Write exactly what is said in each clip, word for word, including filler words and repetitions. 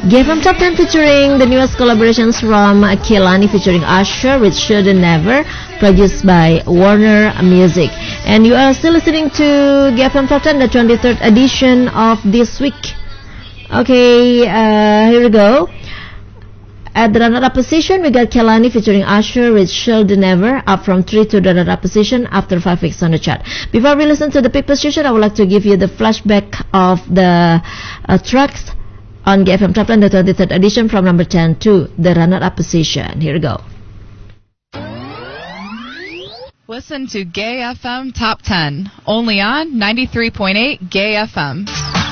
G F M Top ten featuring the newest collaborations from Kehlani featuring Usher with Shoulda Never, produced by Warner Music. And you are still listening to G F M Top ten, the twenty-third edition of this week. Okay, uh, here we go. At the runner-up position, we got Kehlani featuring Usher with Shoulda Never, up from three to the runner-up position after five weeks on the chart. Before we listen to the pick position, I would like to give you the flashback of the uh, tracks on G F M Top ten, the twenty-third edition, from number ten to the runner-up position. Here we go. Listen to Gay F M Top ten, only on ninety-three point eight Gay F M.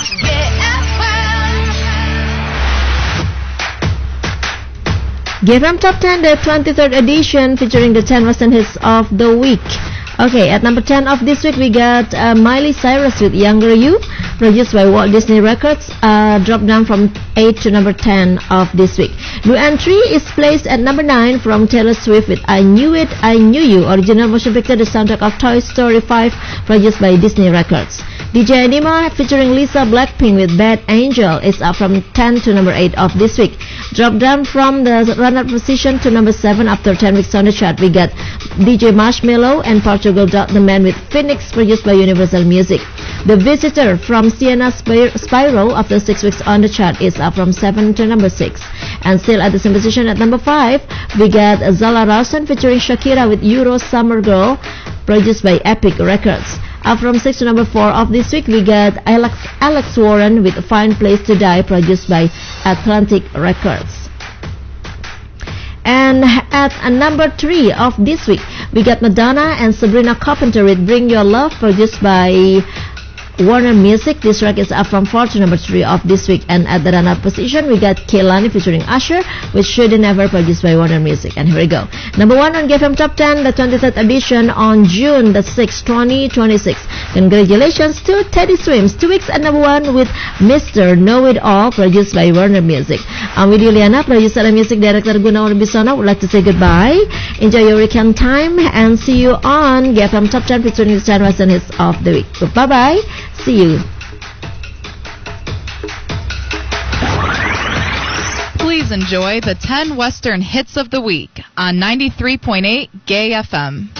G F M Top ten, the twenty-third edition, featuring the ten Western hits of the week. Okay, at number ten of this week, we got uh, Miley Cyrus with Younger You, produced by Walt Disney Records, uh, dropped down from eight to number ten of this week. New entry is placed at number nine from Taylor Swift with I Knew It, I Knew You, original motion picture, the soundtrack of Toy Story five, produced by Disney Records. D J Anima featuring Lisa Blackpink with Bad Angel is up from ten to number eight of this week. Dropped down from the runner-up position to number seven after ten weeks on the chart, we got D J Marshmello and Portugal Dot the Man with Phoenix, produced by Universal Music. The Visitor from Sienna Spyro after six weeks on the chart is up from seven to number six. And still at the same position at number five, we got Zala Rawson featuring Shakira with Euro Summer Girl, produced by Epic Records. Up from six to number four of this week, we got Alex, Alex Warren with Fine Place to Die, produced by Atlantic Records. And at uh, number three of this week, we got Madonna and Sabrina Carpenter with Bring Your Love, produced by Warner Music. This track is up from four to number three of this week. And at the runner-up position, we got Kehlani featuring Usher with Shoulda Never, produced by Warner Music. And here we go. Number one on G F M Top ten, the twenty-third edition, on June the sixth, twenty twenty-six. Congratulations to Teddy Swims, two weeks at number one with Mister Know It All, produced by Warner Music. I'm with Juliana, producer and music director Gunawan Bisona. Would like to say goodbye. Enjoy your weekend time and see you on G F M Top ten featuring the ten Western hits of the week. Bye bye. See you. Please enjoy the ten Western hits of the week on ninety-three point eight Gay F M.